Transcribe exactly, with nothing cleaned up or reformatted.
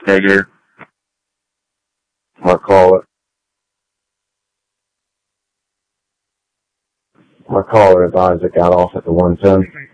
Figure. My caller. My caller advised it got off at the one ten.